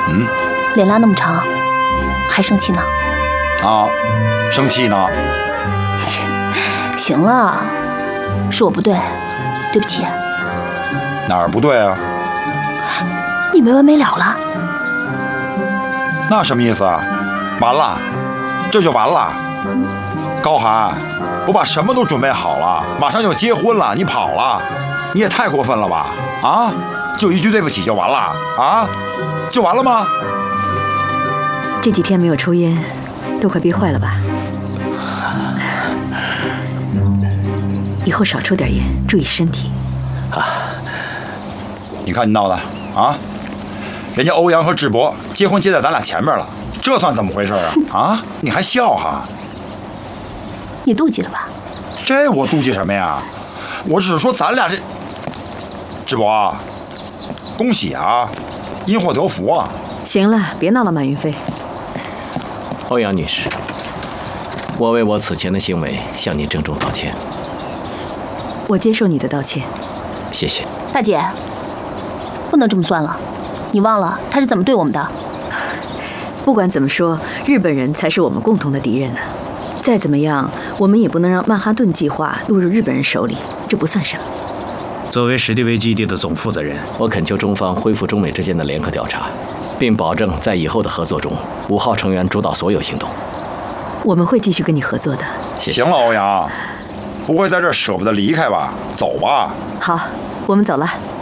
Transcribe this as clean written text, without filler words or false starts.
脸拉那么长，还生气呢？ 啊，生气呢？ 行了，是我不对，对不起。 哪儿不对啊？ 你没完没了了？ 那什么意思啊？完了，这就完了？高寒，我把什么都准备好了，马上就结婚了，你跑了，你也太过分了吧？啊，就一句对不起就完了啊？就完了吗？ 这几天没有抽烟，都快憋坏了吧？以后少抽点烟，注意身体。 你看你闹的啊！人家欧阳和智博结婚结在咱俩前面了，这算怎么回事啊？啊，你还笑哈？ 你妒忌了吧？ 这我妒忌什么呀？我只是说咱俩这，智博，恭喜啊，因祸得福啊！ 行了，别闹了，马云飞。 欧阳女士，我为我此前的行为向您郑重道歉。 我接受你的道歉。 谢谢。 大姐，不能这么算了，你忘了他是怎么对我们的？ 不管怎么说，日本人才是我们共同的敌人呢。再怎么样，我们也不能让曼哈顿计划落入日本人手里，这不算什么。 作为史迪威基地的总负责人， 我恳求中方恢复中美之间的联合调查，并保证在以后的合作中，5号成员主导所有行动。 我们会继续跟你合作的。 谢谢。 行了，欧阳，不会在这儿舍不得离开吧？走吧。 好，我们走了。